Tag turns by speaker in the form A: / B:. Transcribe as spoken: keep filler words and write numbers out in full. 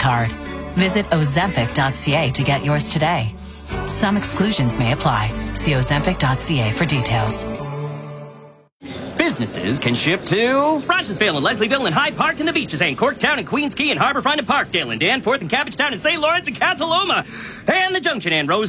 A: card. Visit ozempic dot c a to get yours today. Some exclusions may apply. See ozempic dot c a for details.
B: Businesses can ship to Rochesville and Leslieville and Hyde Park and the Beaches and Corktown and Queens Key and Harborfront and Parkdale and Danforth and Cabbagetown and Saint Lawrence and Casa Loma and the Junction and Rose